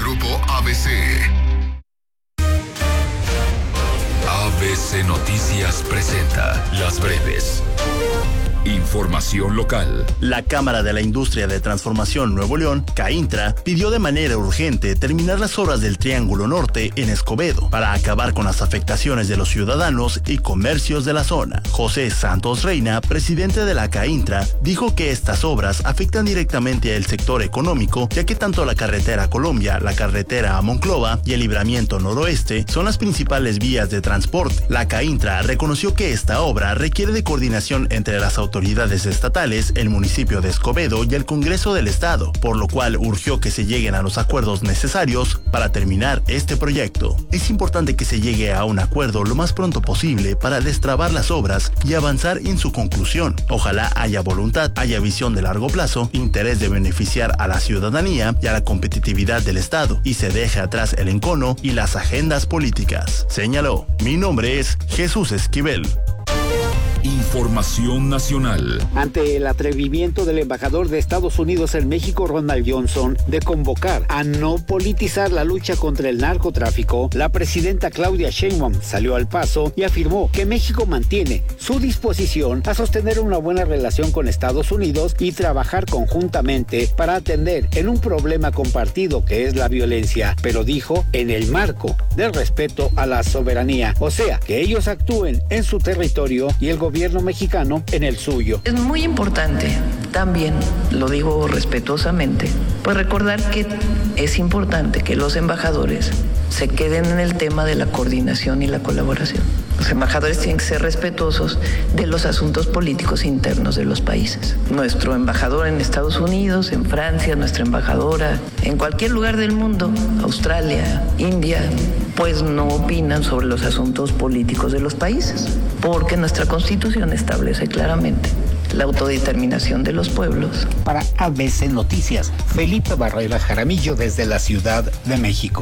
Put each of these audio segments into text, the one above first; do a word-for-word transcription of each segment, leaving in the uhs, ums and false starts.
Grupo A B C. A B C Noticias presenta Las Breves. Información local. La Cámara de la Industria de Transformación Nuevo León, CAINTRA, pidió de manera urgente terminar las obras del Triángulo Norte en Escobedo para acabar con las afectaciones de los ciudadanos y comercios de la zona. José Santos Reina, presidente de la CAINTRA, dijo que estas obras afectan directamente al sector económico, ya que tanto la carretera Colombia, la carretera a Monclova y el libramiento noroeste son las principales vías de transporte. La CAINTRA reconoció que esta obra requiere de coordinación entre las autoridades autoridades estatales, el municipio de Escobedo y el Congreso del Estado, por lo cual urgió que se lleguen a los acuerdos necesarios para terminar este proyecto. Es importante que se llegue a un acuerdo lo más pronto posible para destrabar las obras y avanzar en su conclusión. Ojalá haya voluntad, haya visión de largo plazo, interés de beneficiar a la ciudadanía y a la competitividad del Estado, y se deje atrás el encono y las agendas políticas, señaló. Mi nombre es Jesús Esquivel. Información nacional. Ante el atrevimiento del embajador de Estados Unidos en México, Ronald Johnson, de convocar a no politizar la lucha contra el narcotráfico, la presidenta Claudia Sheinbaum salió al paso y afirmó que México mantiene su disposición a sostener una buena relación con Estados Unidos y trabajar conjuntamente para atender en un problema compartido que es la violencia, pero dijo en el marco del respeto a la soberanía, o sea, que ellos actúen en su territorio y el gobierno gobierno mexicano en el suyo. Es muy importante también, lo digo respetuosamente, pues recordar que es importante que los embajadores se queden en el tema de la coordinación y la colaboración. Los embajadores tienen que ser respetuosos de los asuntos políticos internos de los países. Nuestro embajador en Estados Unidos, en Francia, nuestra embajadora, en cualquier lugar del mundo, Australia, India, pues no opinan sobre los asuntos políticos de los países, porque nuestra Constitución establece claramente la autodeterminación de los pueblos. Para A B C Noticias, Felipe Barrera Jaramillo desde la Ciudad de México.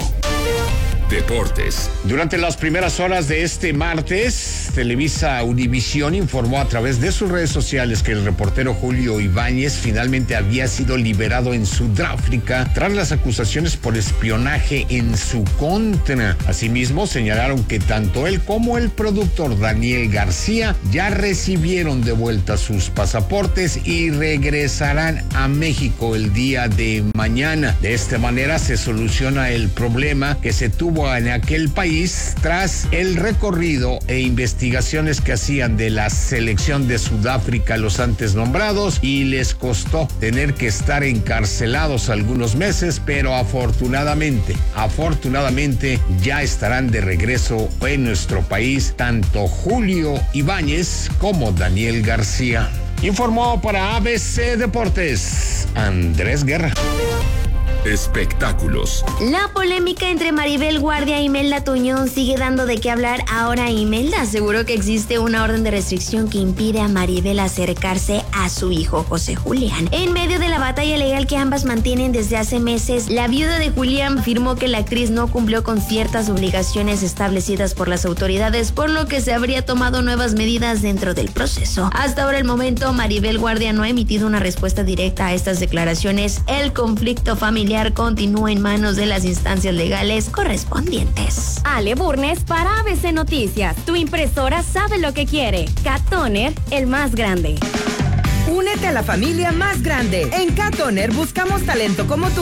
Deportes. Durante las primeras horas de este martes, Televisa Univisión informó a través de sus redes sociales que el reportero Julio Ibáñez finalmente había sido liberado en Sudáfrica tras las acusaciones por espionaje en su contra. Asimismo, señalaron que tanto él como el productor Daniel García ya recibieron de vuelta sus pasaportes y regresarán a México el día de mañana. De esta manera se soluciona el problema que se tuvo en aquel país tras el recorrido e investigaciones que hacían de la selección de Sudáfrica los antes nombrados, y les costó tener que estar encarcelados algunos meses, pero afortunadamente, afortunadamente ya estarán de regreso en nuestro país tanto Julio Ibáñez como Daniel García. Informó para A B C Deportes, Andrés Guerra. Espectáculos. La polémica entre Maribel Guardia y Imelda Tuñón sigue dando de qué hablar. Ahora Imelda aseguró que existe una orden de restricción que impide a Maribel acercarse a su hijo José Julián. En medio de la batalla legal que ambas mantienen desde hace meses, la viuda de Julián afirmó que la actriz no cumplió con ciertas obligaciones establecidas por las autoridades, por lo que se habría tomado nuevas medidas dentro del proceso. Hasta ahora el momento, Maribel Guardia no ha emitido una respuesta directa a estas declaraciones. El conflicto familiar continúa en manos de las instancias legales correspondientes. Ale Burnes para A B C Noticias. Tu impresora sabe lo que quiere. Cat Toner, el más grande. Únete a la familia más grande. En Cat Toner buscamos talento como tú